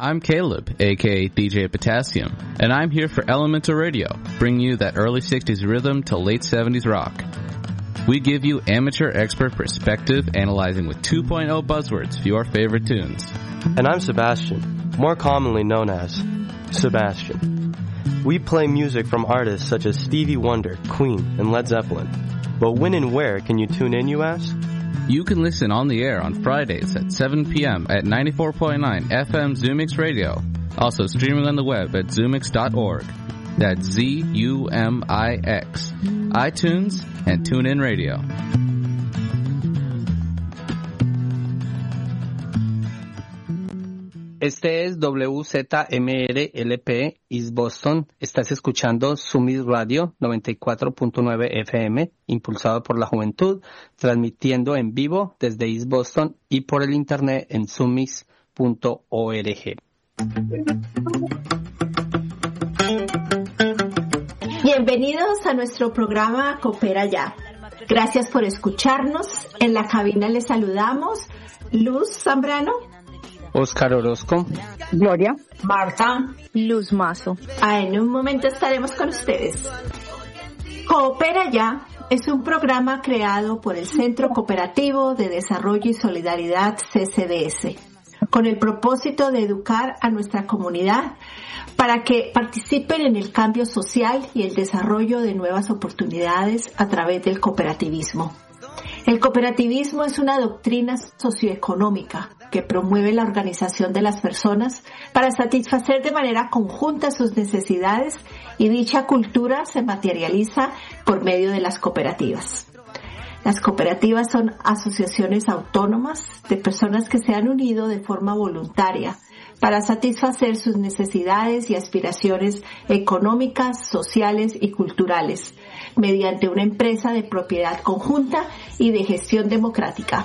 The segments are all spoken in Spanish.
I'm Caleb, aka DJ Potassium, and I'm here for Elemental Radio, bringing you that early 60s rhythm to late 70s rock. We give you amateur expert perspective, analyzing with 2.0 buzzwords for your favorite tunes. And I'm Sebastian, more commonly known as Sebastian. We play music from artists such as Stevie Wonder, Queen, and Led Zeppelin. But when and where can you tune in, you ask? You can listen on the air on Fridays at 7 p.m. at 94.9 FM Zoomix Radio. Also streaming on the web at zoomix.org. That's ZUMIX. iTunes and TuneIn Radio. Este es WZMR-LP East Boston. Estás escuchando Summit Radio 94.9 FM, impulsado por la juventud, transmitiendo en vivo desde East Boston y por el internet en summix.org. Bienvenidos a nuestro programa Coopera Ya. Gracias por escucharnos. En la cabina les saludamos Luz Zambrano, Oscar Orozco, Gloria, Marta, Luz Mazo. En un momento estaremos con ustedes. Coopera Ya es un programa creado por el Centro Cooperativo de Desarrollo y Solidaridad CCDS, con el propósito de educar a nuestra comunidad para que participen en el cambio social y el desarrollo de nuevas oportunidades a través del cooperativismo. El cooperativismo es una doctrina socioeconómica que promueve la organización de las personas para satisfacer de manera conjunta sus necesidades, y dicha cultura se materializa por medio de las cooperativas. Las cooperativas son asociaciones autónomas de personas que se han unido de forma voluntaria para satisfacer sus necesidades y aspiraciones económicas, sociales y culturales, mediante una empresa de propiedad conjunta y de gestión democrática.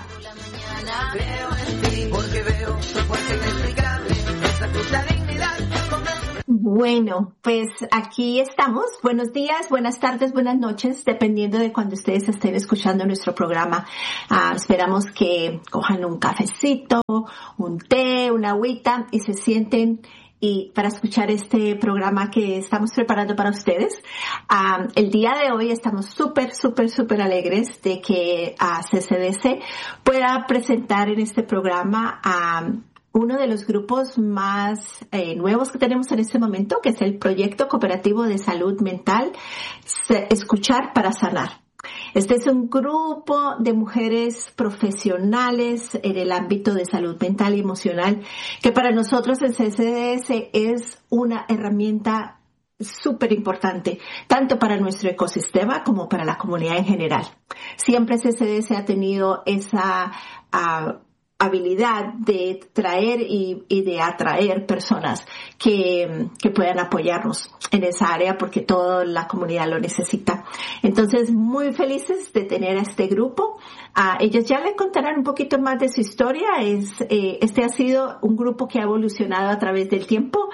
Bueno, pues aquí estamos. Buenos días, buenas tardes, buenas noches, dependiendo de cuando ustedes estén escuchando nuestro programa. Esperamos que cojan un cafecito, un té, una agüita y se sienten para escuchar este programa que estamos preparando para ustedes. El día de hoy estamos súper alegres de que CCDC pueda presentar en este programa a uno de los grupos más nuevos que tenemos en este momento, que es el Proyecto Cooperativo de Salud Mental, Escuchar para Sanar. Este es un grupo de mujeres profesionales en el ámbito de salud mental y emocional, que para nosotros en CCDS es una herramienta súper importante, tanto para nuestro ecosistema como para la comunidad en general. Siempre CCDS ha tenido esa habilidad de traer y de atraer personas que puedan apoyarnos en esa área, porque toda la comunidad lo necesita. Entonces, muy felices de tener a este grupo. Ellos ya le contarán un poquito más de su historia. Este ha sido un grupo que ha evolucionado a través del tiempo,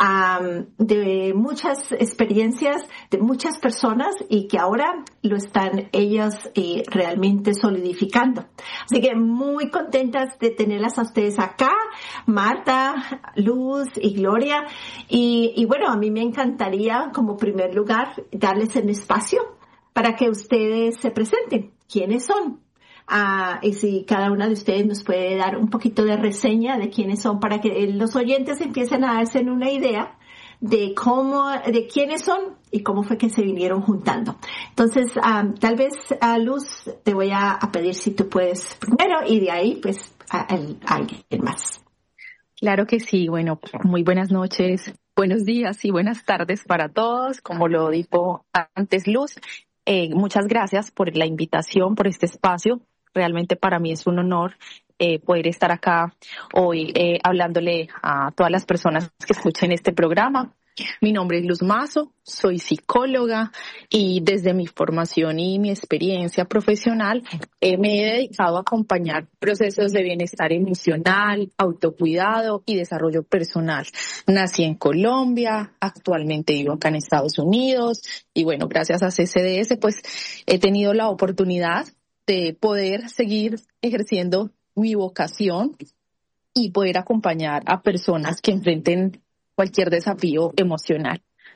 de muchas experiencias, de muchas personas, y que ahora lo están ellos realmente solidificando. Así que muy contentas de tenerlas a ustedes acá, Marta, Luz y Gloria. Y bueno, a mí me encantaría, como primer lugar, darles un espacio para que ustedes se presenten. ¿Quiénes son? Y si cada una de ustedes nos puede dar un poquito de reseña de quiénes son, para que los oyentes empiecen a darse una idea de quiénes son y cómo fue que se vinieron juntando. Entonces, tal vez, Luz, te voy a pedir si tú puedes primero, y de ahí, pues, a alguien más. Claro que sí. Bueno, muy buenas noches, buenos días y buenas tardes para todos. Como lo dijo antes Luz, muchas gracias por la invitación, por este espacio. Realmente para mí es un honor poder estar acá hoy hablándole a todas las personas que escuchen este programa. Mi nombre es Luz Mazo, soy psicóloga, y desde mi formación y mi experiencia profesional me he dedicado a acompañar procesos de bienestar emocional, autocuidado y desarrollo personal. Nací en Colombia, actualmente vivo acá en Estados Unidos, y bueno, gracias a CCDS pues he tenido la oportunidad de poder seguir ejerciendo mi vocación y poder acompañar a personas que enfrenten cualquier desafío emocional.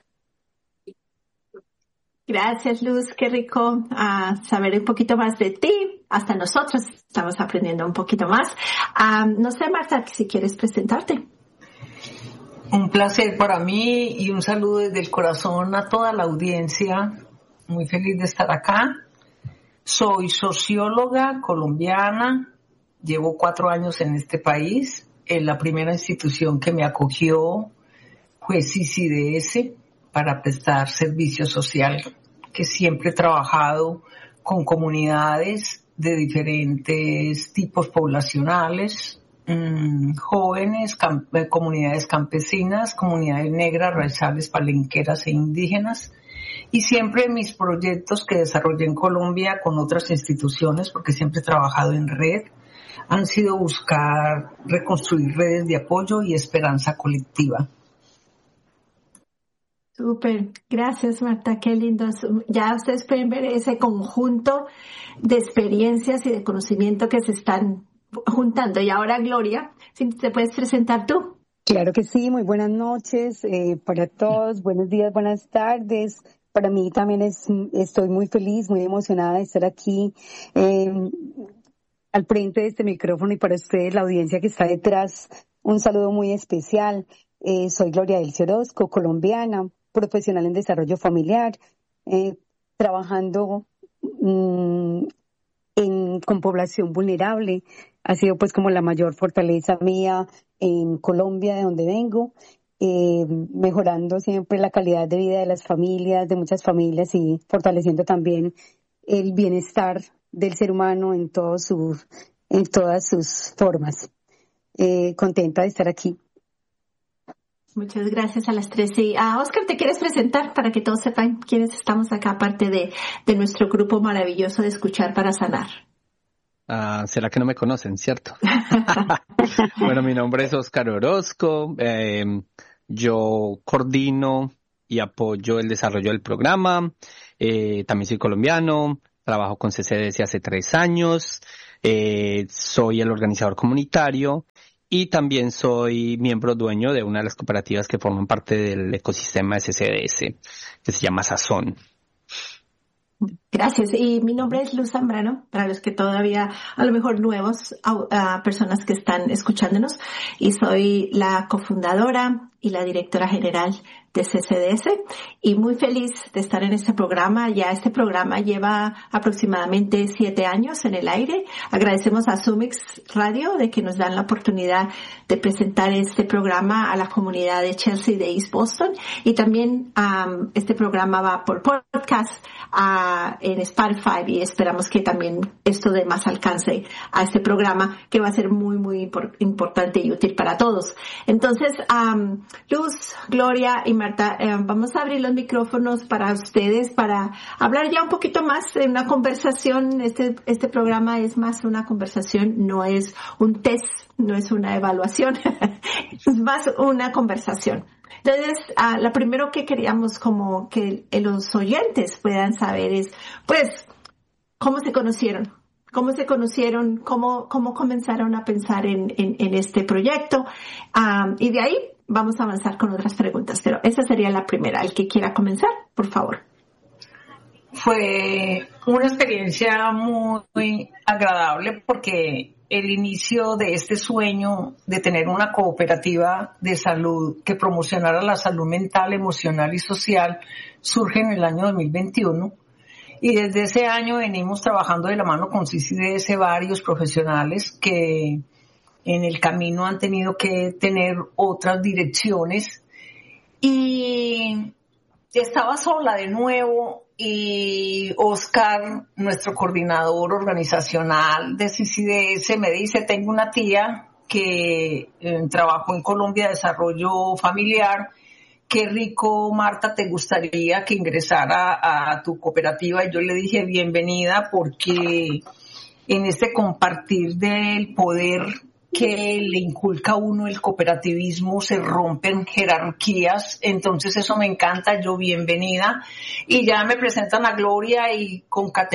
Gracias, Luz. Qué rico saber un poquito más de ti. Hasta nosotros estamos aprendiendo un poquito más. No sé, Marta, si quieres presentarte. Un placer para mí y un saludo desde el corazón a toda la audiencia. Muy feliz de estar acá. Soy socióloga colombiana. Llevo 4 años en este país. La primera institución que me acogió fue CCDS para prestar servicio social, que siempre he trabajado con comunidades de diferentes tipos poblacionales, jóvenes, comunidades campesinas, comunidades negras, raizales, palenqueras e indígenas. Y siempre mis proyectos que desarrollé en Colombia con otras instituciones, porque siempre he trabajado en red, han sido buscar reconstruir redes de apoyo y esperanza colectiva. Súper, gracias Marta, qué lindo. Ya ustedes pueden ver ese conjunto de experiencias y de conocimiento que se están juntando. Y ahora Gloria, si te puedes presentar tú. Claro que sí, muy buenas noches para todos, buenos días, buenas tardes. Para mí también estoy muy feliz, muy emocionada de estar aquí al frente de este micrófono y para ustedes, la audiencia que está detrás, un saludo muy especial. Soy Gloria Delcy Orozco, colombiana, profesional en desarrollo familiar, trabajando con población vulnerable. Ha sido pues como la mayor fortaleza mía en Colombia, de donde vengo, mejorando siempre la calidad de vida de las familias, de muchas familias y fortaleciendo también el bienestar del ser humano en todas sus formas. Contenta de estar aquí. Muchas gracias a las tres. Y Oscar, ¿te quieres presentar para que todos sepan quiénes estamos acá, aparte de nuestro grupo maravilloso de Escuchar para Sanar? ¿Será que no me conocen, cierto? Bueno, mi nombre es Oscar Orozco. Yo coordino y apoyo el desarrollo del programa. También soy colombiano. Trabajo con CCDS hace 3 años. Soy el organizador comunitario. Y también soy miembro dueño de una de las cooperativas que forman parte del ecosistema de CCDS, que se llama Sazón. Gracias. Y mi nombre es Luz Zambrano, para los que todavía, a lo mejor nuevos, personas que están escuchándonos. Y soy la cofundadora y la directora general de CCDS. Y muy feliz de estar en este programa. Ya este programa lleva aproximadamente 7 años en el aire. Agradecemos a Sumix Radio de que nos dan la oportunidad de presentar este programa a la comunidad de Chelsea de East Boston. Y también este programa va por podcast en Spotify y esperamos que también esto dé más alcance a este programa que va a ser muy, muy importante y útil para todos. Entonces, Luz, Gloria y Marta, vamos a abrir los micrófonos para ustedes para hablar ya un poquito más de una conversación. Este programa es más una conversación, no es un test, no es una evaluación, es más una conversación. Entonces, lo primero que queríamos como que los oyentes puedan saber es, pues, ¿cómo se conocieron? ¿Cómo se conocieron? ¿Cómo comenzaron a pensar en este proyecto? Y de ahí vamos a avanzar con otras preguntas, pero esa sería la primera. El que quiera comenzar, por favor. Fue una experiencia muy agradable porque el inicio de este sueño de tener una cooperativa de salud que promocionara la salud mental, emocional y social surge en el año 2021 y desde ese año venimos trabajando de la mano con CCDS varios profesionales que en el camino han tenido que tener otras direcciones y estaba sola de nuevo. Y Oscar, nuestro coordinador organizacional de CCDS, me dice, tengo una tía que trabajó en Colombia de desarrollo familiar, qué rico, Marta, ¿te gustaría que ingresara a tu cooperativa? Y yo le dije, bienvenida, porque en este compartir del poder que le inculca a uno el cooperativismo, se rompen jerarquías, entonces eso me encanta, yo bienvenida, y ya me presentan a Gloria y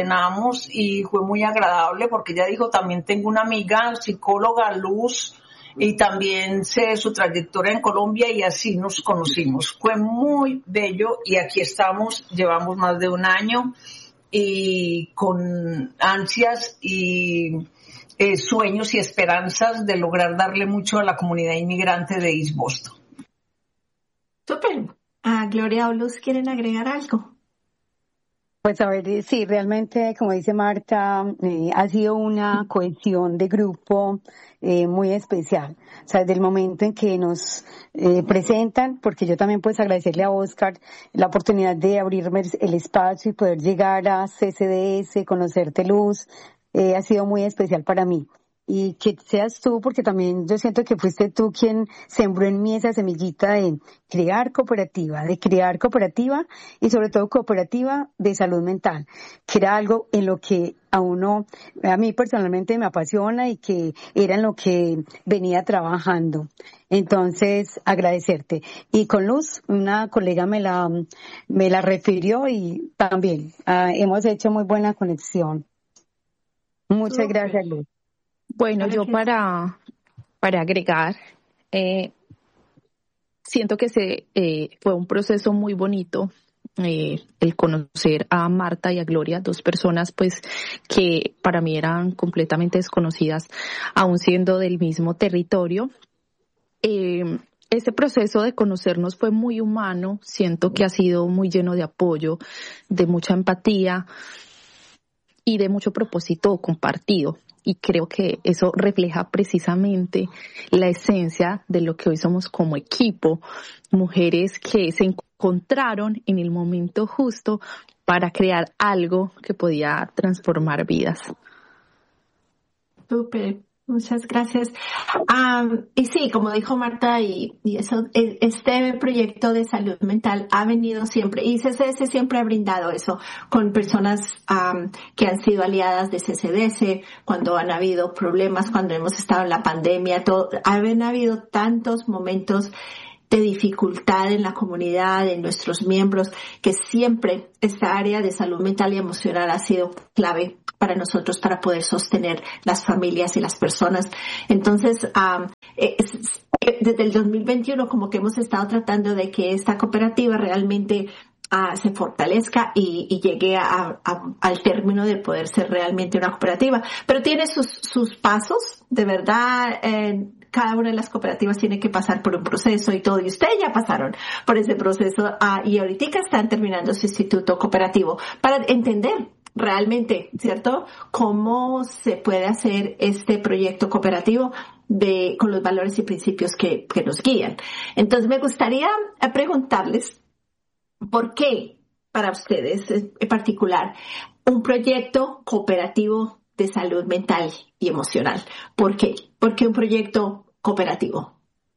concatenamos y fue muy agradable porque ella dijo, también tengo una amiga psicóloga, Luz, y también sé su trayectoria en Colombia y así nos conocimos. Fue muy bello y aquí estamos, llevamos más de un año y con ansias y sueños y esperanzas de lograr darle mucho a la comunidad inmigrante de East Boston. Súper. Gloria o Luz, ¿quieren agregar algo? Pues a ver, sí, realmente, como dice Marta, ha sido una cohesión de grupo muy especial. O sea, desde el momento en que nos presentan, porque yo también pues agradecerle a Oscar la oportunidad de abrirme el espacio y poder llegar a CCDS, conocerte, Luz, ha sido muy especial para mí. Y que seas tú, porque también yo siento que fuiste tú quien sembró en mí esa semillita de crear cooperativa y sobre todo cooperativa de salud mental, que era algo en lo que a mí personalmente me apasiona y que era en lo que venía trabajando. Entonces, agradecerte. Y con Luz, una colega me la refirió y también hemos hecho muy buena conexión. Muchas gracias, Luz. Bueno, yo para agregar, siento que fue un proceso muy bonito el conocer a Marta y a Gloria, dos personas pues que para mí eran completamente desconocidas, aún siendo del mismo territorio. Este proceso de conocernos fue muy humano, siento que ha sido muy lleno de apoyo, de mucha empatía y de mucho propósito compartido. Y creo que eso refleja precisamente la esencia de lo que hoy somos como equipo, mujeres que se encontraron en el momento justo para crear algo que podía transformar vidas. Súper. Muchas gracias. Y sí, como dijo Marta, y eso, este proyecto de salud mental ha venido siempre, y CCDS siempre ha brindado eso con personas que han sido aliadas de CCDS, cuando han habido problemas, cuando hemos estado en la pandemia, han habido tantos momentos de dificultad en la comunidad, en nuestros miembros, que siempre esta área de salud mental y emocional ha sido clave para nosotros para poder sostener las familias y las personas. Entonces, desde el 2021 como que hemos estado tratando de que esta cooperativa realmente se fortalezca y llegue al término de poder ser realmente una cooperativa. Pero tiene sus pasos, de verdad. Cada una de las cooperativas tiene que pasar por un proceso y todo, y ustedes ya pasaron por ese proceso y ahorita están terminando su instituto cooperativo para entender realmente, ¿cierto?, cómo se puede hacer este proyecto cooperativo con los valores y principios que nos guían. Entonces me gustaría preguntarles por qué para ustedes en particular un proyecto cooperativo de salud mental y emocional. ¿Por qué? ¿Por qué un proyecto cooperativo?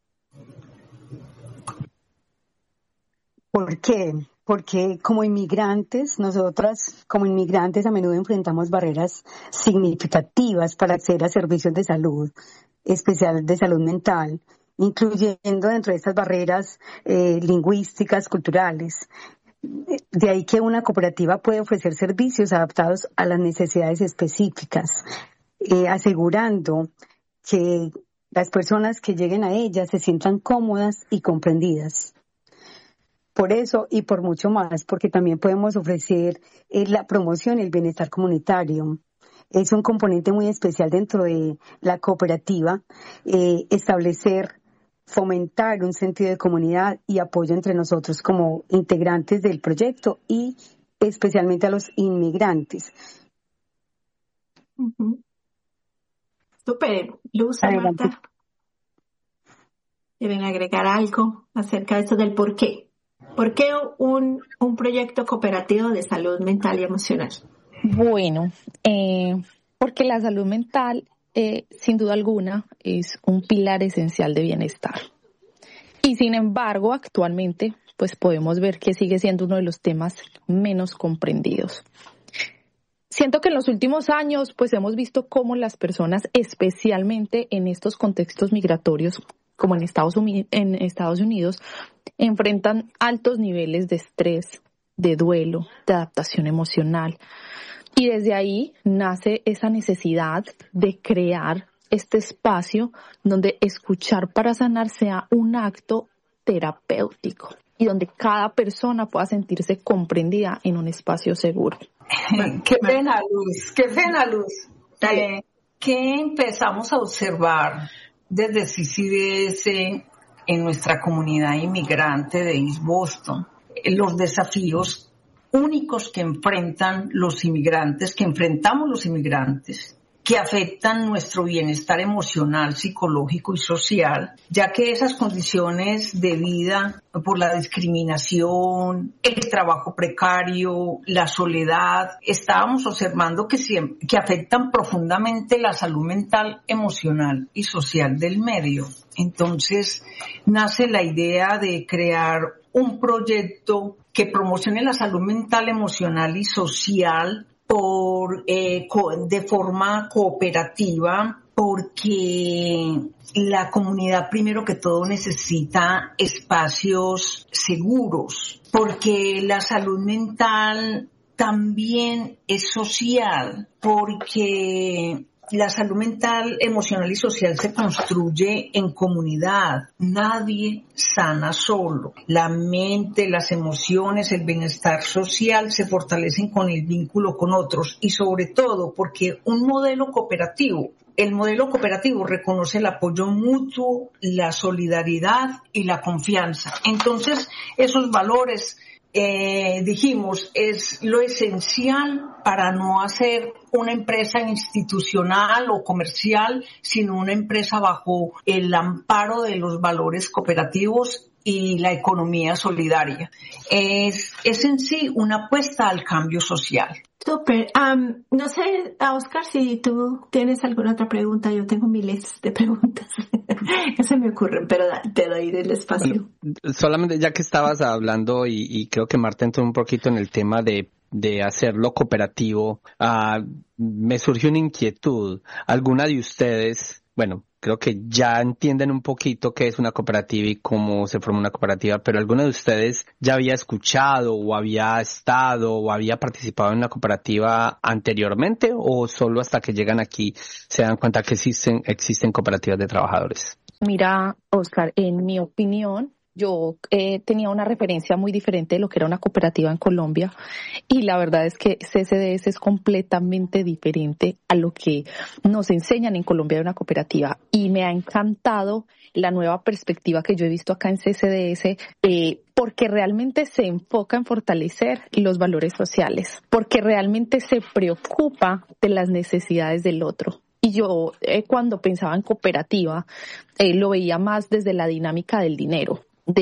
¿Por qué? Porque nosotras como inmigrantes a menudo enfrentamos barreras significativas para acceder a servicios de salud, especial de salud mental, incluyendo dentro de estas barreras lingüísticas, culturales. De ahí que una cooperativa puede ofrecer servicios adaptados a las necesidades específicas, asegurando que las personas que lleguen a ella se sientan cómodas y comprendidas. Por eso y por mucho más, porque también podemos ofrecer la promoción y el bienestar comunitario. Es un componente muy especial dentro de la cooperativa, fomentar un sentido de comunidad y apoyo entre nosotros como integrantes del proyecto y especialmente a los inmigrantes. Uh-huh. Súper. Luz, Marta, ¿quieren agregar algo acerca de eso del por qué? ¿Por qué un proyecto cooperativo de salud mental y emocional? Bueno, porque la salud mental, sin duda alguna, es un pilar esencial de bienestar. Y sin embargo, actualmente, pues podemos ver que sigue siendo uno de los temas menos comprendidos. Siento que en los últimos años, pues hemos visto cómo las personas, especialmente en estos contextos migratorios, como en Estados Unidos, enfrentan altos niveles de estrés, de duelo, de adaptación emocional. Y desde ahí nace esa necesidad de crear este espacio donde escuchar para sanar sea un acto terapéutico y donde cada persona pueda sentirse comprendida en un espacio seguro. Qué pena, Luz. ¿Qué empezamos a observar desde CCDS en nuestra comunidad inmigrante de East Boston? Los desafíos únicos que enfrentamos los inmigrantes, que afectan nuestro bienestar emocional, psicológico y social, ya que esas condiciones de vida por la discriminación, el trabajo precario, la soledad, estábamos observando que afectan profundamente la salud mental, emocional y social del medio. Entonces, nace la idea de crear un proyecto que promocione la salud mental, emocional y social de forma cooperativa, porque la comunidad primero que todo necesita espacios seguros, porque la salud mental también es social, porque la salud mental, emocional y social se construye en comunidad. Nadie sana solo. La mente, las emociones, el bienestar social se fortalecen con el vínculo con otros y sobre todo porque el modelo cooperativo reconoce el apoyo mutuo, la solidaridad y la confianza. Entonces, esos valores dijimos, es lo esencial para no hacer una empresa institucional o comercial, sino una empresa bajo el amparo de los valores cooperativos y la economía solidaria. Es en sí una apuesta al cambio social. Súper. No sé, Oscar, si tú tienes alguna otra pregunta. Yo tengo miles de preguntas que se me ocurren, pero te doy el espacio. Bueno, solamente ya que estabas hablando y creo que Marta entró un poquito en el tema de hacerlo cooperativo, me surgió una inquietud. ¿Alguna de ustedes, bueno, creo que ya entienden un poquito qué es una cooperativa y cómo se forma una cooperativa, pero ¿alguno de ustedes ya había escuchado o había estado o había participado en una cooperativa anteriormente o solo hasta que llegan aquí se dan cuenta que existen cooperativas de trabajadores? Mira, Oscar, en mi opinión, yo tenía una referencia muy diferente de lo que era una cooperativa en Colombia y la verdad es que CCDS es completamente diferente a lo que nos enseñan en Colombia de una cooperativa y me ha encantado la nueva perspectiva que yo he visto acá en CCDS porque realmente se enfoca en fortalecer los valores sociales, porque realmente se preocupa de las necesidades del otro. Y yo cuando pensaba en cooperativa lo veía más desde la dinámica del dinero.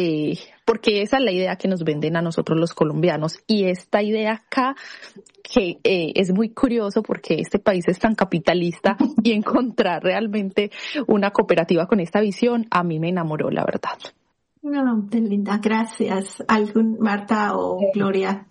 Porque esa es la idea que nos venden a nosotros los colombianos y esta idea acá que es muy curioso porque este país es tan capitalista y encontrar realmente una cooperativa con esta visión a mí me enamoró, la verdad. No, linda, gracias. Marta o Gloria?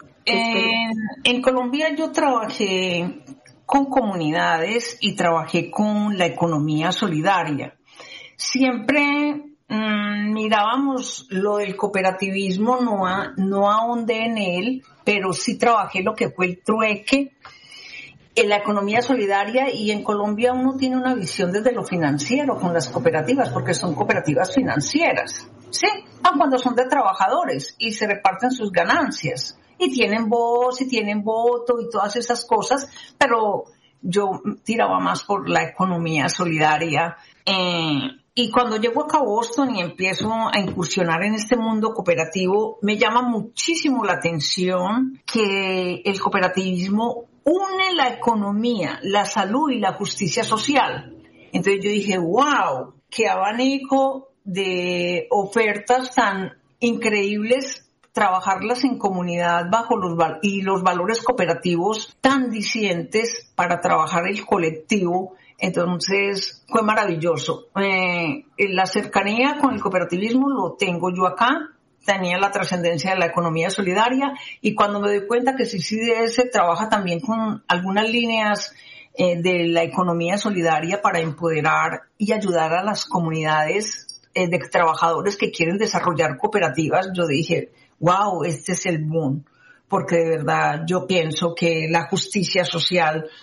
En Colombia yo trabajé con comunidades y trabajé con la economía solidaria. Siempre mirábamos lo del cooperativismo, no ahondé en él, pero sí trabajé lo que fue el trueque en la economía solidaria y en Colombia uno tiene una visión desde lo financiero con las cooperativas porque son cooperativas financieras, ¿sí? Cuando son de trabajadores y se reparten sus ganancias y tienen voz y tienen voto y todas esas cosas, pero yo tiraba más por la economía solidaria. Y cuando llego acá a Boston y empiezo a incursionar en este mundo cooperativo, me llama muchísimo la atención que el cooperativismo une la economía, la salud y la justicia social. Entonces yo dije, wow, qué abanico de ofertas tan increíbles, trabajarlas en comunidad bajo los valores cooperativos tan dicientes para trabajar el colectivo. Entonces fue maravilloso. La cercanía con el cooperativismo lo tengo yo acá. Tenía la trascendencia de la economía solidaria y cuando me doy cuenta que CCDS trabaja también con algunas líneas de la economía solidaria para empoderar y ayudar a las comunidades de trabajadores que quieren desarrollar cooperativas, yo dije, wow, este es el boom, porque de verdad yo pienso que la justicia social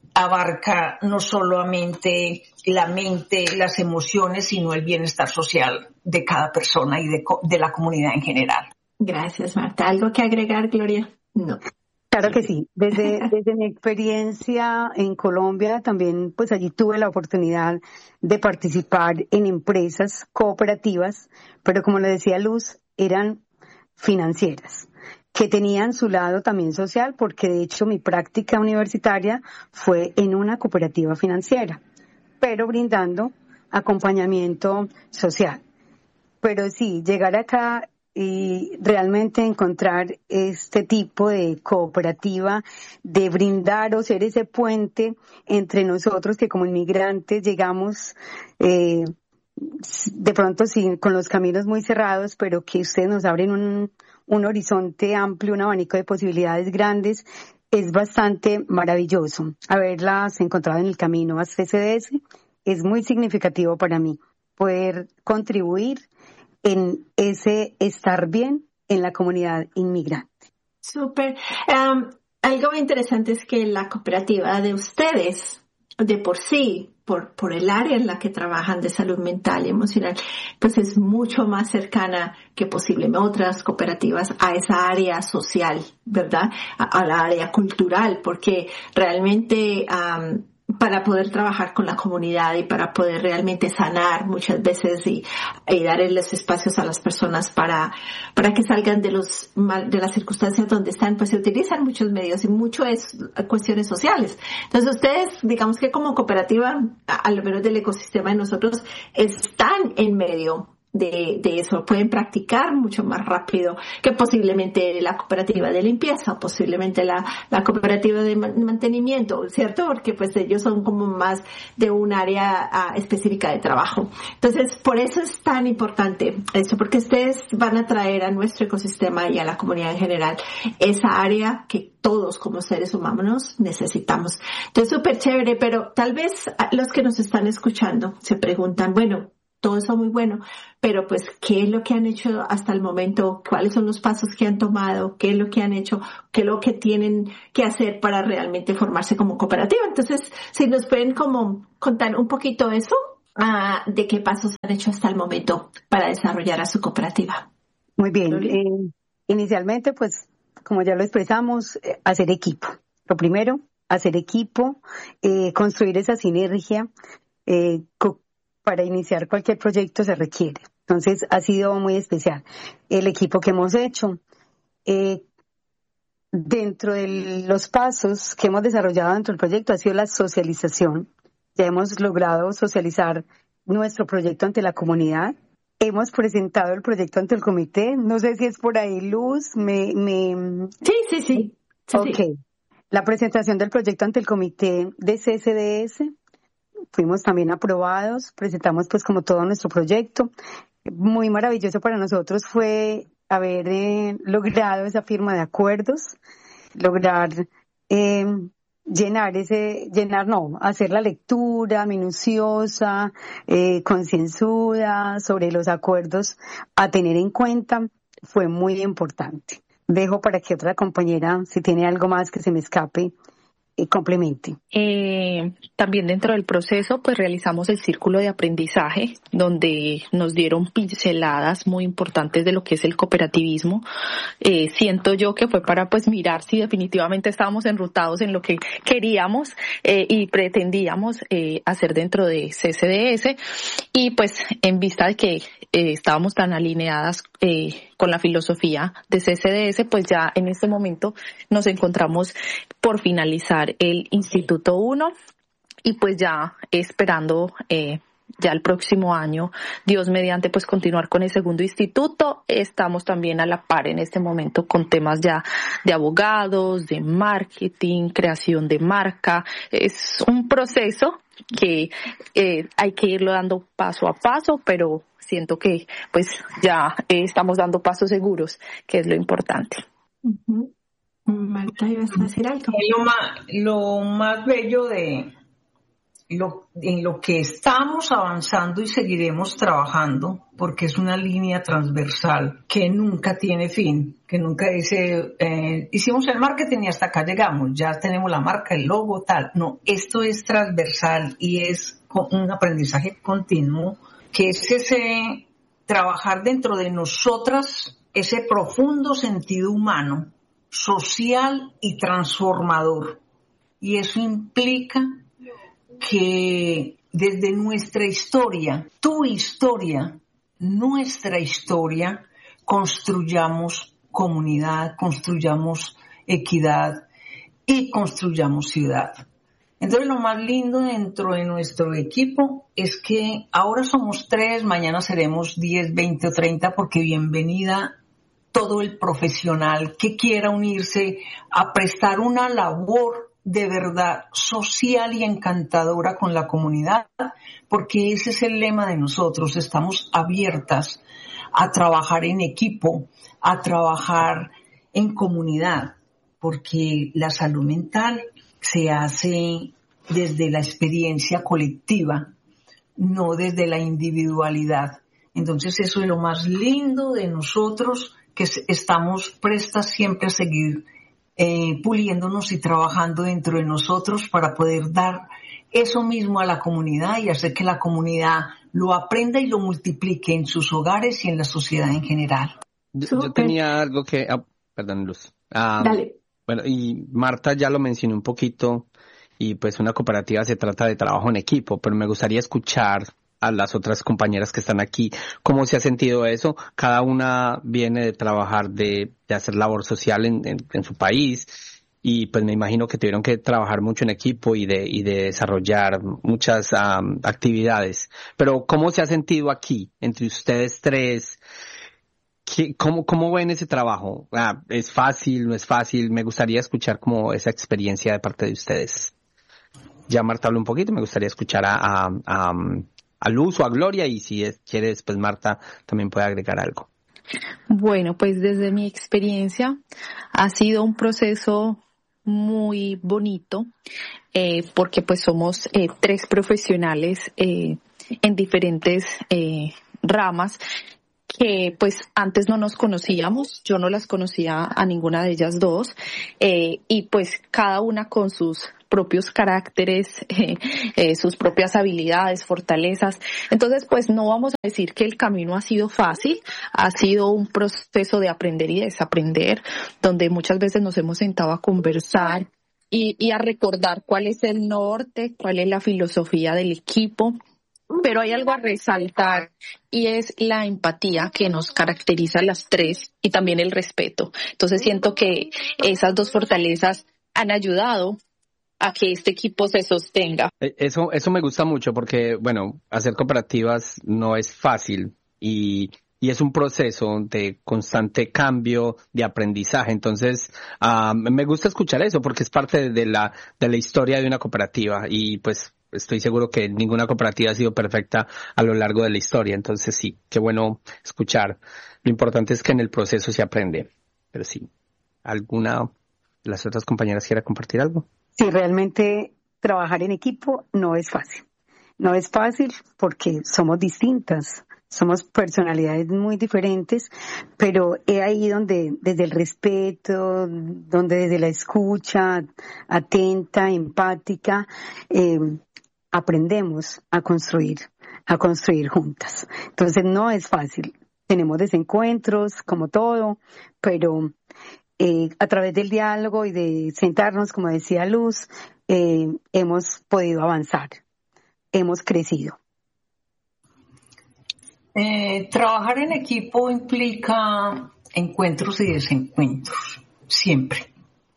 abarca no solamente la mente, las emociones, sino el bienestar social de cada persona y de la comunidad en general. Gracias, Marta. ¿Algo que agregar, Gloria? No. Claro que sí. Desde mi experiencia en Colombia, también pues allí tuve la oportunidad de participar en empresas cooperativas, pero como le decía Luz, eran financieras, que tenían su lado también social, porque de hecho mi práctica universitaria fue en una cooperativa financiera, pero brindando acompañamiento social. Pero sí, llegar acá y realmente encontrar este tipo de cooperativa, de brindar o ser ese puente entre nosotros que como inmigrantes llegamos de pronto sí, con los caminos muy cerrados, pero que ustedes nos abren un horizonte amplio, un abanico de posibilidades grandes, es bastante maravilloso. Haberlas encontrado en el camino a CCDS es muy significativo para mí, poder contribuir en ese estar bien en la comunidad inmigrante. Súper. Algo muy interesante es que la cooperativa de ustedes, de por sí, por el área en la que trabajan de salud mental y emocional, pues es mucho más cercana que posiblemente otras cooperativas a esa área social, ¿verdad? A la área cultural, porque realmente para poder trabajar con la comunidad y para poder realmente sanar muchas veces y darle los espacios a las personas para que salgan de las circunstancias donde están, pues se utilizan muchos medios y mucho es cuestiones sociales. Entonces ustedes, digamos que como cooperativa, a lo menos del ecosistema de nosotros, están en medio de eso, pueden practicar mucho más rápido que posiblemente la cooperativa de limpieza, posiblemente la cooperativa de mantenimiento, ¿cierto? Porque pues ellos son como más de un área específica de trabajo. Entonces, por eso es tan importante eso, porque ustedes van a traer a nuestro ecosistema y a la comunidad en general esa área que todos como seres humanos necesitamos. Entonces, súper chévere, pero tal vez los que nos están escuchando se preguntan, bueno, todo eso muy bueno, pero pues, ¿qué es lo que han hecho hasta el momento? ¿Cuáles son los pasos que han tomado? ¿Qué es lo que han hecho? ¿Qué es lo que tienen que hacer para realmente formarse como cooperativa? Entonces, si nos pueden como contar un poquito eso, de qué pasos han hecho hasta el momento para desarrollar a su cooperativa. Muy bien. Inicialmente, pues, como ya lo expresamos, hacer equipo. Lo primero, hacer equipo, construir esa sinergia, para iniciar cualquier proyecto se requiere. Entonces, ha sido muy especial el equipo que hemos hecho. Dentro de los pasos que hemos desarrollado dentro del proyecto ha sido la socialización. Ya hemos logrado socializar nuestro proyecto ante la comunidad. Hemos presentado el proyecto ante el comité. No sé si es por ahí, Luz. Sí. Ok. Sí. La presentación del proyecto ante el comité de CCDS. Fuimos también aprobados, presentamos pues como todo nuestro proyecto. Muy maravilloso para nosotros fue haber logrado esa firma de acuerdos, lograr hacer la lectura minuciosa, concienzuda sobre los acuerdos a tener en cuenta, fue muy importante. Dejo para que otra compañera, si tiene algo más que se me escape, complemente. También dentro del proceso pues realizamos el círculo de aprendizaje donde nos dieron pinceladas muy importantes de lo que es el cooperativismo. Siento yo que fue para pues mirar si definitivamente estábamos enrutados en lo que queríamos y pretendíamos hacer dentro de CCDS, y pues en vista de que estábamos tan alineadas con la filosofía de CCDS, pues ya en este momento nos encontramos por finalizar el Instituto 1 y pues ya esperando ya el próximo año, Dios mediante, pues continuar con el segundo instituto. Estamos también a la par en este momento con temas ya de abogados, de marketing, creación de marca. Es un proceso que hay que irlo dando paso a paso, pero siento que pues ya estamos dando pasos seguros, que es lo importante. Uh-huh. Marta, ¿ibas a decir algo? Lo más bello de en lo que estamos avanzando y seguiremos trabajando, porque es una línea transversal que nunca tiene fin, que nunca dice, hicimos el marketing y hasta acá llegamos, ya tenemos la marca, el logo, tal. No, esto es transversal y es un aprendizaje continuo, que es ese trabajar dentro de nosotras, ese profundo sentido humano, social y transformador. Y eso implica que desde nuestra historia, tu historia, nuestra historia, construyamos comunidad, construyamos equidad y construyamos ciudad. Entonces lo más lindo dentro de nuestro equipo es que ahora somos 3, mañana seremos 10, 20 o 30, porque bienvenida todo el profesional que quiera unirse a prestar una labor de verdad social y encantadora con la comunidad, porque ese es el lema de nosotros. Estamos abiertas a trabajar en equipo, a trabajar en comunidad, porque la salud mental se hace desde la experiencia colectiva, no desde la individualidad. Entonces eso es lo más lindo de nosotros, que estamos prestas siempre a seguir puliéndonos y trabajando dentro de nosotros para poder dar eso mismo a la comunidad y hacer que la comunidad lo aprenda y lo multiplique en sus hogares y en la sociedad en general. Yo tenía algo que... perdón, Luz. Dale. Bueno, y Marta ya lo mencionó un poquito, y pues una cooperativa se trata de trabajo en equipo, pero me gustaría escuchar a las otras compañeras que están aquí, ¿cómo se ha sentido eso? Cada una viene de trabajar, de hacer labor social en su país, y pues me imagino que tuvieron que trabajar mucho en equipo y de desarrollar muchas actividades. Pero ¿cómo se ha sentido aquí, entre ustedes 3? ¿Cómo ven ese trabajo? ¿Es fácil, no es fácil? Me gustaría escuchar como esa experiencia de parte de ustedes. Ya Marta habló un poquito, me gustaría escuchar a Luz o a Gloria, y si quieres, pues Marta también puede agregar algo. Bueno, pues desde mi experiencia ha sido un proceso muy bonito, porque pues somos 3 profesionales en diferentes ramas, que pues antes no nos conocíamos, yo no las conocía a ninguna de ellas 2, y pues cada una con sus propios caracteres, sus propias habilidades, fortalezas. Entonces, pues no vamos a decir que el camino ha sido fácil, ha sido un proceso de aprender y desaprender, donde muchas veces nos hemos sentado a conversar y a recordar cuál es el norte, cuál es la filosofía del equipo. Pero hay algo a resaltar, y es la empatía que nos caracteriza a las 3, y también el respeto. Entonces siento que esas 2 fortalezas han ayudado a que este equipo se sostenga. Eso me gusta mucho, porque, bueno, hacer cooperativas no es fácil, y es un proceso de constante cambio, de aprendizaje. Entonces, me gusta escuchar eso, porque es parte de la historia de una cooperativa, y pues estoy seguro que ninguna cooperativa ha sido perfecta a lo largo de la historia. Entonces sí, qué bueno escuchar. Lo importante es que en el proceso se aprende. Pero sí, ¿alguna de las otras compañeras quiera compartir algo? Sí, realmente trabajar en equipo no es fácil. No es fácil porque somos distintas, somos personalidades muy diferentes, pero es ahí donde desde el respeto, donde desde la escucha atenta, empática, aprendemos a construir juntas. Entonces no es fácil. Tenemos desencuentros, como todo, pero a través del diálogo y de sentarnos, como decía Luz, hemos podido avanzar, hemos crecido. Trabajar en equipo implica encuentros y desencuentros, siempre.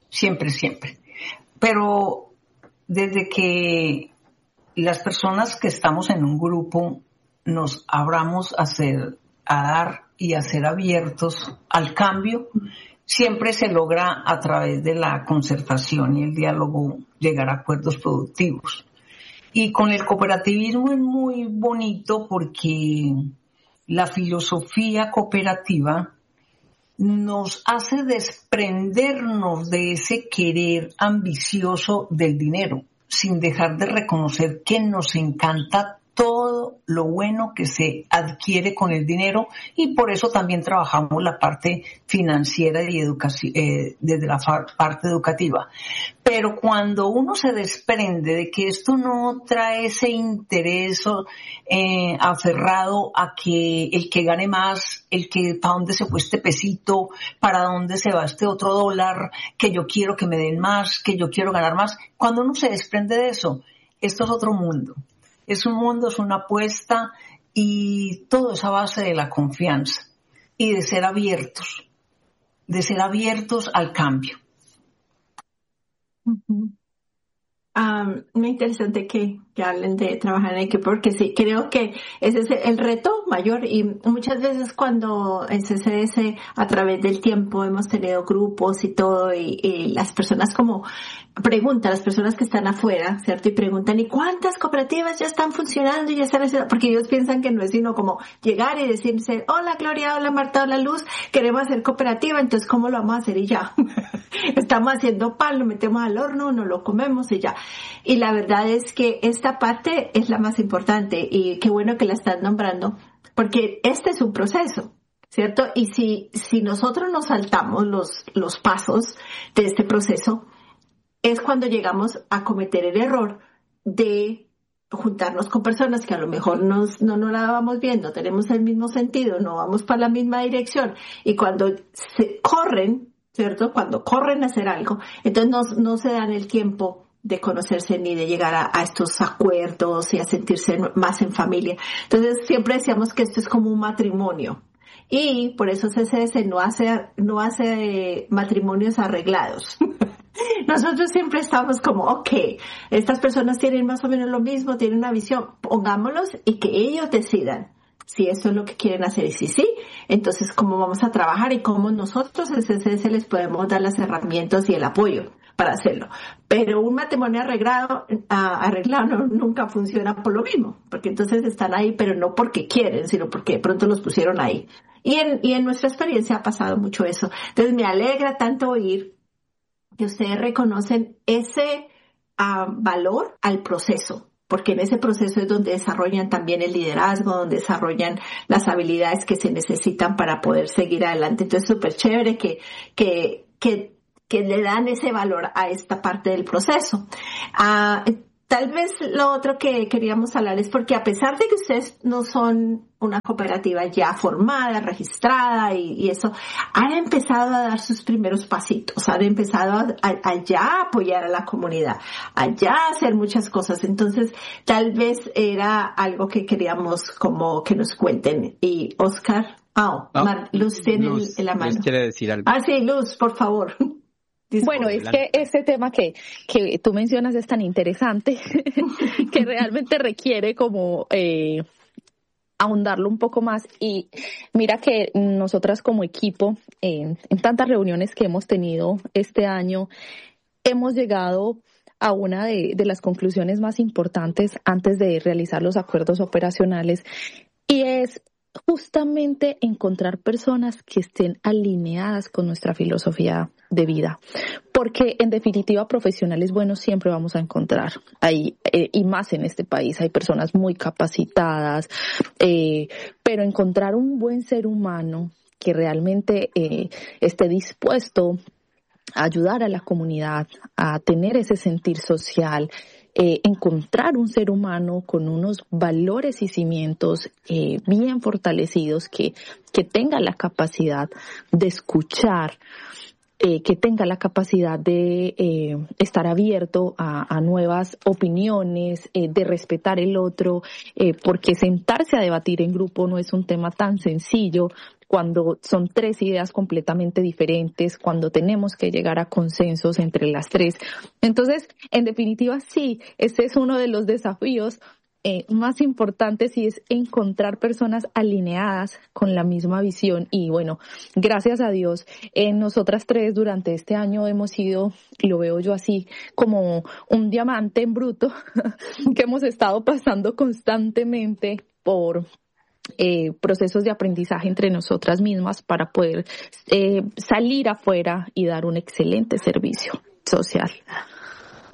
Pero desde que las personas que estamos en un grupo nos abramos a dar y a ser abiertos al cambio, siempre se logra a través de la concertación y el diálogo llegar a acuerdos productivos. Y con el cooperativismo es muy bonito porque la filosofía cooperativa nos hace desprendernos de ese querer ambicioso del dinero. sin dejar de reconocer que nos encanta todo lo bueno que se adquiere con el dinero, y por eso también trabajamos la parte financiera y desde la parte educativa. Pero cuando uno se desprende de que esto no trae ese interés aferrado a que el que gane más, el que para dónde se fue este pesito, para dónde se va este otro dólar, que yo quiero que me den más, que yo quiero ganar más, cuando uno se desprende de eso, esto es otro mundo. Es un mundo, es una apuesta, y todo es a base de la confianza y de ser abiertos al cambio. Uh-huh. Muy interesante que hablen de trabajar en equipo, porque sí, creo que ese es el reto mayor, y muchas veces cuando en CCS a través del tiempo hemos tenido grupos y todo, y las personas como preguntan, las personas que están afuera, ¿cierto? Y preguntan, ¿y cuántas cooperativas ya están funcionando y ya están haciendo? Porque ellos piensan que no es sino como llegar y decirse, hola Gloria, hola Marta, hola Luz, queremos hacer cooperativa, entonces ¿cómo lo vamos a hacer? Y ya. Estamos haciendo pan, lo metemos al horno, nos lo comemos y ya. Y la verdad es que esta parte es la más importante, y qué bueno que la están nombrando, porque este es un proceso, ¿cierto? Y si nosotros nos saltamos los pasos de este proceso, es cuando llegamos a cometer el error de juntarnos con personas que a lo mejor no la vamos viendo, tenemos el mismo sentido, no vamos para la misma dirección, y cuando se corren, ¿cierto? Cuando corren a hacer algo, entonces no se dan el tiempo de conocerse ni de llegar a estos acuerdos y a sentirse más en familia. Entonces siempre decíamos que esto es como un matrimonio, y por eso CCS no hace matrimonios arreglados. Nosotros siempre estamos como, okay, estas personas tienen más o menos lo mismo, tienen una visión, pongámoslos y que ellos decidan si esto es lo que quieren hacer, y si sí, entonces cómo vamos a trabajar y cómo nosotros en CCS les podemos dar las herramientas y el apoyo para hacerlo. Pero un matrimonio arreglado nunca funciona por lo mismo, porque entonces están ahí, pero no porque quieren, sino porque de pronto los pusieron ahí. Y en nuestra experiencia ha pasado mucho eso. Entonces me alegra tanto oír que ustedes reconocen ese valor al proceso, porque en ese proceso es donde desarrollan también el liderazgo, donde desarrollan las habilidades que se necesitan para poder seguir adelante. Entonces, súper chévere que le dan ese valor a esta parte del proceso. Tal vez lo otro que queríamos hablar es porque a pesar de que ustedes no son una cooperativa ya formada, registrada y eso, han empezado a dar sus primeros pasitos, han empezado a ya apoyar a la comunidad, a ya hacer muchas cosas. Entonces, tal vez era algo que queríamos como que nos cuenten. Y Oscar, Luz tiene la mano. Luz quiere decir algo. Sí, Luz, por favor. Bueno, es que este tema que tú mencionas es tan interesante que realmente requiere como ahondarlo un poco más. Y mira que nosotras como equipo, en tantas reuniones que hemos tenido este año, hemos llegado a una de las conclusiones más importantes antes de realizar los acuerdos operacionales, y es justamente encontrar personas que estén alineadas con nuestra filosofía de vida, porque en definitiva profesionales buenos siempre vamos a encontrar ahí, y más en este país hay personas muy capacitadas, pero encontrar un buen ser humano que realmente esté dispuesto a ayudar a la comunidad, a tener ese sentir social, encontrar un ser humano con unos valores y cimientos bien fortalecidos, que tenga la capacidad de escuchar, que tenga la capacidad de estar abierto a nuevas opiniones, de respetar el otro, porque sentarse a debatir en grupo no es un tema tan sencillo cuando son tres ideas completamente diferentes, cuando tenemos que llegar a consensos entre las tres. Entonces, en definitiva, sí, este es uno de los desafíos más importantes, y es encontrar personas alineadas con la misma visión. Y bueno, gracias a Dios, nosotras tres durante este año hemos sido, y lo veo yo así, como un diamante en bruto que hemos estado pasando constantemente por procesos de aprendizaje entre nosotras mismas para poder salir afuera y dar un excelente servicio social.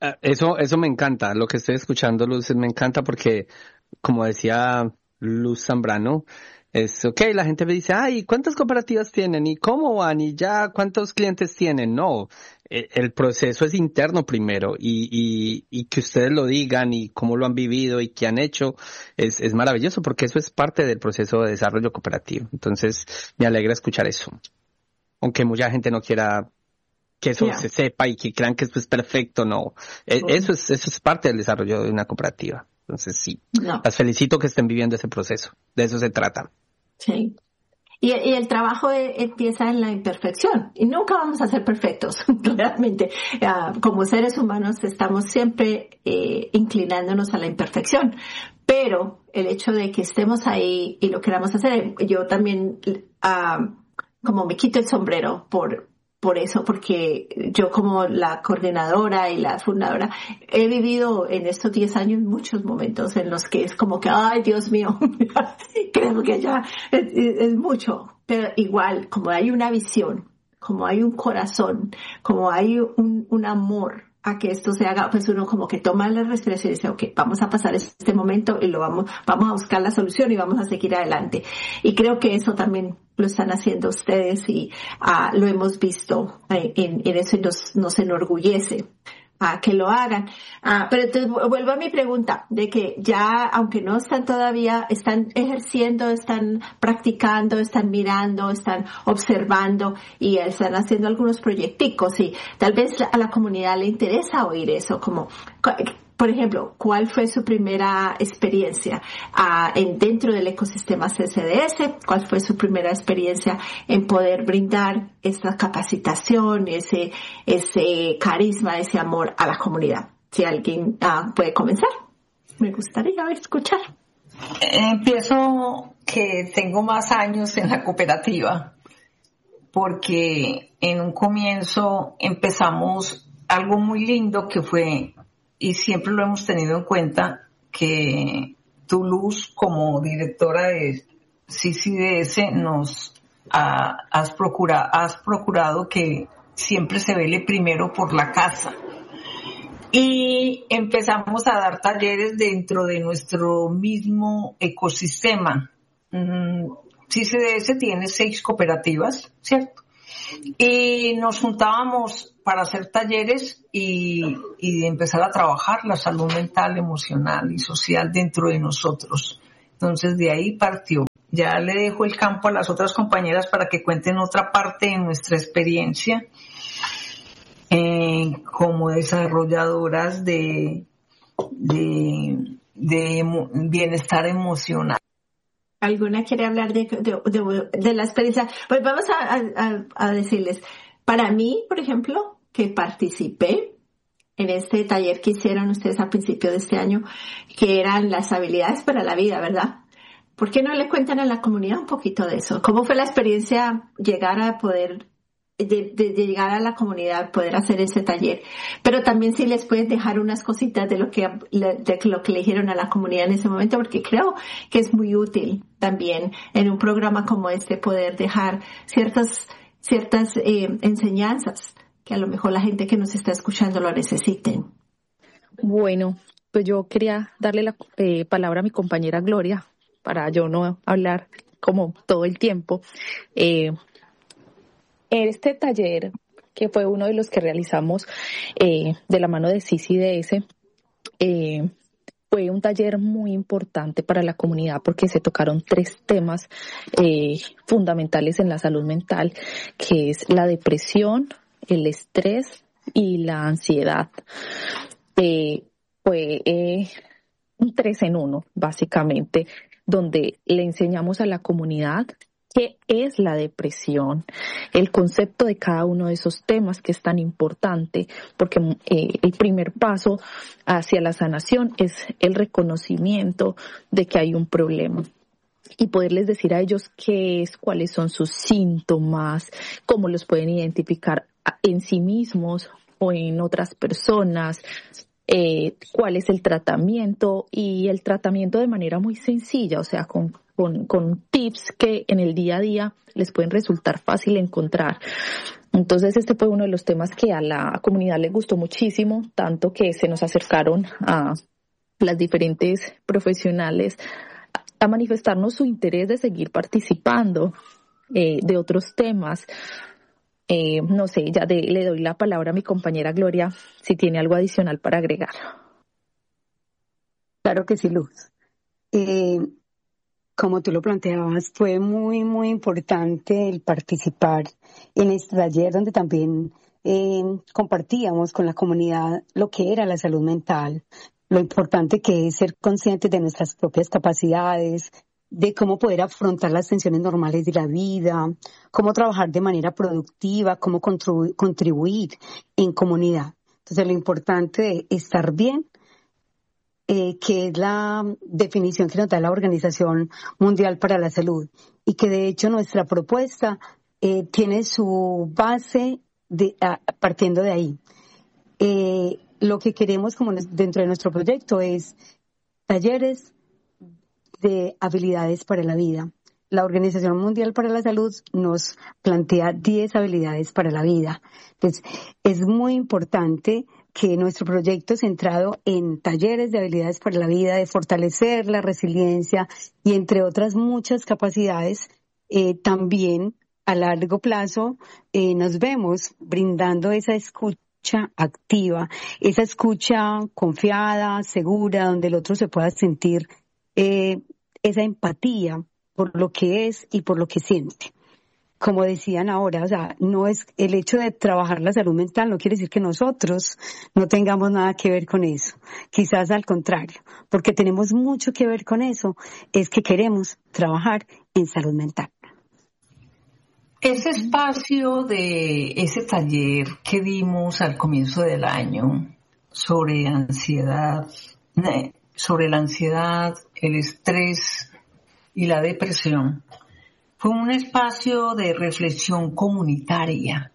Eso me encanta, lo que estoy escuchando, Luz, me encanta porque, como decía Luz Zambrano, es ok, la gente me dice, ay, ¿cuántas cooperativas tienen? ¿Y cómo van? ¿Y ya cuántos clientes tienen? No, el proceso es interno primero y que ustedes lo digan y cómo lo han vivido y qué han hecho es maravilloso porque eso es parte del proceso de desarrollo cooperativo. Entonces, me alegra escuchar eso. Aunque mucha gente no quiera que eso se sepa y que crean que esto es perfecto, no. Eso es parte del desarrollo de una cooperativa. Entonces, sí, las felicito que estén viviendo ese proceso. De eso se trata. Sí. Y el trabajo empieza en la imperfección. Y nunca vamos a ser perfectos, realmente. Como seres humanos estamos siempre inclinándonos a la imperfección. Pero el hecho de que estemos ahí y lo queramos hacer, yo también como me quito el sombrero por eso, porque yo como la coordinadora y la fundadora he vivido en estos 10 años muchos momentos en los que es como que, ay, Dios mío, creo que ya es mucho, pero igual, como hay una visión, como hay un corazón, como hay un amor a que esto se haga, pues uno como que toma la respiración y dice, ok, vamos a pasar este momento y vamos a buscar la solución y vamos a seguir adelante. Y creo que eso también lo están haciendo ustedes y lo hemos visto en eso y nos enorgullece que lo hagan. Pero entonces vuelvo a mi pregunta de que ya, aunque no están todavía, están ejerciendo, están practicando, están mirando, están observando y están haciendo algunos proyecticos y tal vez a la comunidad le interesa oír eso, como, por ejemplo, ¿cuál fue su primera experiencia dentro del ecosistema CCDS? ¿Cuál fue su primera experiencia en poder brindar esta capacitación, ese carisma, ese amor a la comunidad? Si alguien puede comenzar, me gustaría escuchar. Empiezo que tengo más años en la cooperativa porque en un comienzo empezamos algo muy lindo que fue, y siempre lo hemos tenido en cuenta, que tú, Luz, como directora de CCDS, nos has procurado que siempre se vele primero por la casa. Y empezamos a dar talleres dentro de nuestro mismo ecosistema. CCDS tiene 6 cooperativas, ¿cierto? Y nos juntábamos para hacer talleres y empezar a trabajar la salud mental, emocional y social dentro de nosotros. Entonces de ahí partió. Ya le dejo el campo a las otras compañeras para que cuenten otra parte de nuestra experiencia como desarrolladoras de bienestar emocional. ¿Alguna quiere hablar de la experiencia? Pues vamos a decirles, para mí, por ejemplo, que participé en este taller que hicieron ustedes a principio de este año, que eran las habilidades para la vida, ¿verdad? ¿Por qué no le cuentan a la comunidad un poquito de eso? ¿Cómo fue la experiencia llegar a poder, de llegar a la comunidad, poder hacer ese taller? Pero también si les pueden dejar unas cositas de lo que le dijeron a la comunidad en ese momento, porque creo que es muy útil también en un programa como este poder dejar ciertas enseñanzas que a lo mejor la gente que nos está escuchando lo necesiten. Bueno, pues yo quería darle la palabra a mi compañera Gloria para yo no hablar como todo el tiempo. Este taller, que fue uno de los que realizamos de la mano de CCDS, fue un taller muy importante para la comunidad porque se tocaron 3 temas fundamentales en la salud mental, que es la depresión, el estrés y la ansiedad. Fue un 3 en 1, básicamente, donde le enseñamos a la comunidad qué es la depresión, el concepto de cada uno de esos temas que es tan importante, porque el primer paso hacia la sanación es el reconocimiento de que hay un problema y poderles decir a ellos qué es, cuáles son sus síntomas, cómo los pueden identificar en sí mismos o en otras personas, cuál es el tratamiento, y el tratamiento de manera muy sencilla, o sea, con con tips que en el día a día les pueden resultar fácil encontrar. Entonces este fue uno de los temas que a la comunidad le gustó muchísimo, tanto que se nos acercaron a las diferentes profesionales a manifestarnos su interés de seguir participando de otros temas. No sé, ya le doy la palabra a mi compañera Gloria si tiene algo adicional para agregar. Claro que sí, Luz. Como tú lo planteabas, fue muy, muy importante el participar en este taller donde también compartíamos con la comunidad lo que era la salud mental, lo importante que es ser conscientes de nuestras propias capacidades, de cómo poder afrontar las tensiones normales de la vida, cómo trabajar de manera productiva, cómo contribuir en comunidad. Entonces, lo importante de estar bien, que es la definición que nos da la Organización Mundial para la Salud, y que de hecho nuestra propuesta tiene su base partiendo de ahí. Lo que queremos como dentro de nuestro proyecto es talleres de habilidades para la vida. La Organización Mundial para la Salud nos plantea 10 habilidades para la vida. Entonces, es muy importante que nuestro proyecto centrado en talleres de habilidades para la vida, de fortalecer la resiliencia y entre otras muchas capacidades, también a largo plazo nos vemos brindando esa escucha activa, esa escucha confiada, segura, donde el otro se pueda sentir esa empatía por lo que es y por lo que siente. Como decían ahora, o sea, no es el hecho de trabajar la salud mental, no quiere decir que nosotros no tengamos nada que ver con eso. Quizás al contrario, porque tenemos mucho que ver con eso, es que queremos trabajar en salud mental. Ese espacio de ese taller que dimos al comienzo del año sobre ansiedad, sobre la ansiedad, el estrés y la depresión, fue un espacio de reflexión comunitaria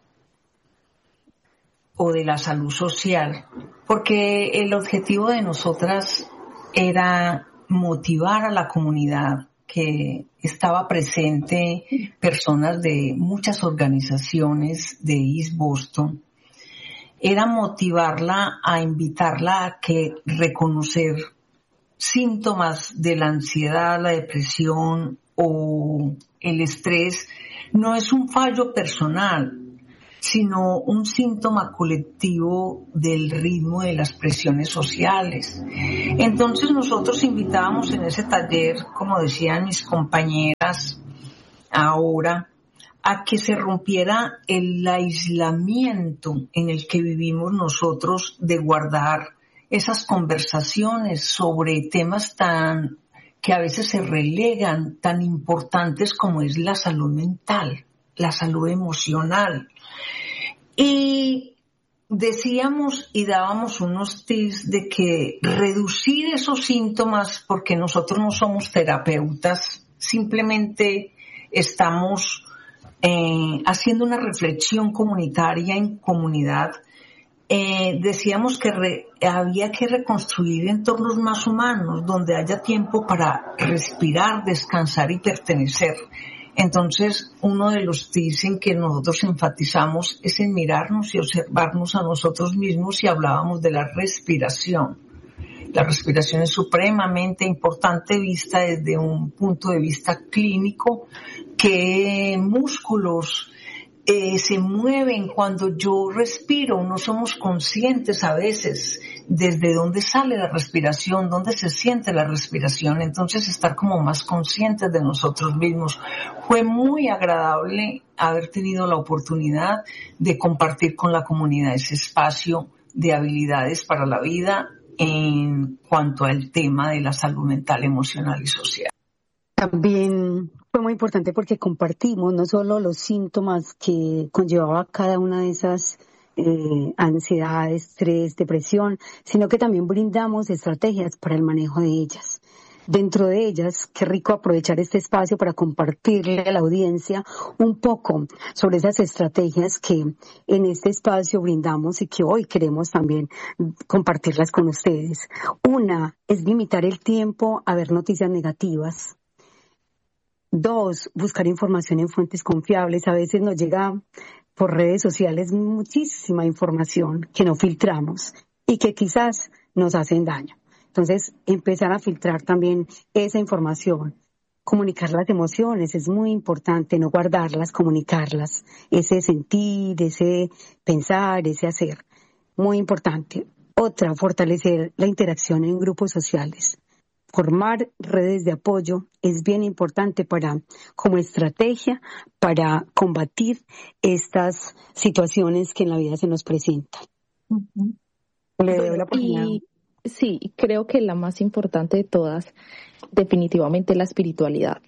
o de la salud social, porque el objetivo de nosotras era motivar a la comunidad que estaba presente, personas de muchas organizaciones de East Boston, era motivarla a invitarla a que reconocer síntomas de la ansiedad, la depresión o el estrés no es un fallo personal, sino un síntoma colectivo del ritmo de las presiones sociales. Entonces nosotros invitábamos en ese taller, como decían mis compañeras ahora, a que se rompiera el aislamiento en el que vivimos nosotros de guardar esas conversaciones sobre temas que a veces se relegan, tan importantes como es la salud mental, la salud emocional. Y decíamos y dábamos unos tips de que reducir esos síntomas, porque nosotros no somos terapeutas, simplemente estamos haciendo una reflexión comunitaria en comunidad. Decíamos que había que reconstruir entornos más humanos, donde haya tiempo para respirar, descansar y pertenecer. Entonces, uno de los tips en que nosotros enfatizamos es en mirarnos y observarnos a nosotros mismos, y hablábamos de la respiración. La respiración es supremamente importante vista desde un punto de vista clínico, que músculos se mueven cuando yo respiro. No somos conscientes a veces desde dónde sale la respiración, dónde se siente la respiración. Entonces, estar como más conscientes de nosotros mismos. Fue muy agradable haber tenido la oportunidad de compartir con la comunidad ese espacio de habilidades para la vida en cuanto al tema de la salud mental, emocional y social. También fue muy importante porque compartimos no solo los síntomas que conllevaba cada una de esas ansiedad, estrés, depresión, sino que también brindamos estrategias para el manejo de ellas. Dentro de ellas, qué rico aprovechar este espacio para compartirle a la audiencia un poco sobre esas estrategias que en este espacio brindamos y que hoy queremos también compartirlas con ustedes. Una es limitar el tiempo a ver noticias negativas. 2, buscar información en fuentes confiables. A veces nos llega por redes sociales muchísima información que no filtramos y que quizás nos hacen daño. Entonces, empezar a filtrar también esa información. Comunicar las emociones es muy importante, no guardarlas, comunicarlas. Ese sentir, ese pensar, ese hacer. Muy importante. Otra, fortalecer la interacción en grupos sociales. Formar redes de apoyo es bien importante como estrategia para combatir estas situaciones que en la vida se nos presentan. Uh-huh. Le doy la oportunidad. Sí, creo que la más importante de todas, definitivamente la espiritualidad.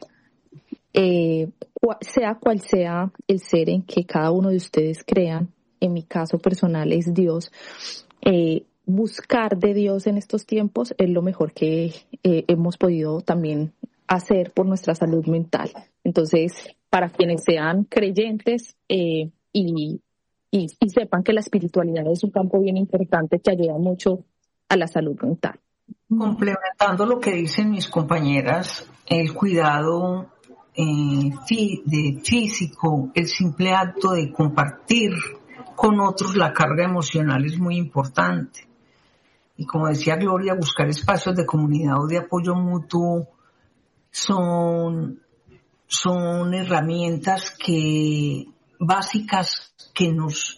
Sea cual sea el ser en que cada uno de ustedes crean, en mi caso personal es Dios, buscar de Dios en estos tiempos es lo mejor que hemos podido también hacer por nuestra salud mental. Entonces, para quienes sean creyentes y sepan que la espiritualidad es un campo bien importante que ayuda mucho a la salud mental. Complementando lo que dicen mis compañeras, el cuidado físico, el simple acto de compartir con otros la carga emocional es muy importante. Y como decía Gloria, buscar espacios de comunidad o de apoyo mutuo son herramientas básicas que nos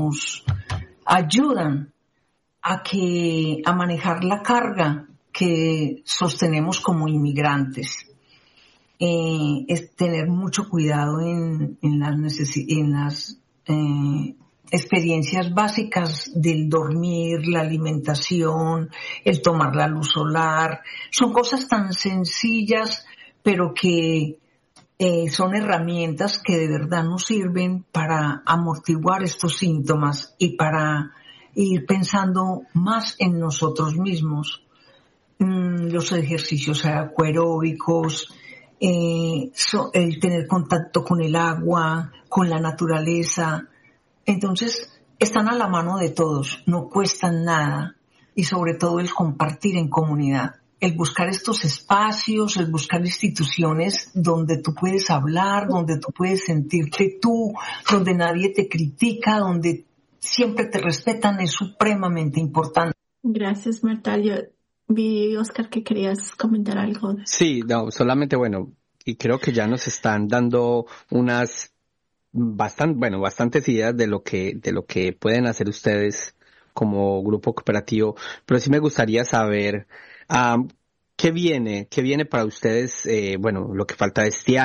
ayudan a manejar la carga que sostenemos como inmigrantes. Es tener mucho cuidado en las experiencias básicas del dormir, la alimentación, el tomar la luz solar. Son cosas tan sencillas, pero que son herramientas que de verdad nos sirven para amortiguar estos síntomas y para ir pensando más en nosotros mismos. Los ejercicios aeróbicos, el tener contacto con el agua, con la naturaleza. Entonces, están a la mano de todos, no cuestan nada, y sobre todo el compartir en comunidad, el buscar estos espacios, el buscar instituciones donde tú puedes hablar, donde tú puedes sentirte tú, donde nadie te critica, donde siempre te respetan, es supremamente importante. Gracias, Marta. Yo vi, Oscar, que querías comentar algo. Sí, no, solamente y creo que ya nos están dando bastantes ideas de lo que pueden hacer ustedes como grupo cooperativo, pero sí me gustaría saber ¿qué viene para ustedes? Lo que falta este año.